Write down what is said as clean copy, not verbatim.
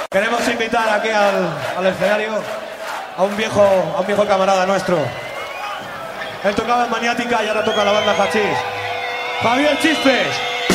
Queremos invitar aquí al escenario a un viejo camarada nuestro. Él tocaba en Maniática y ahora toca la banda Hachís. Javier Chispes.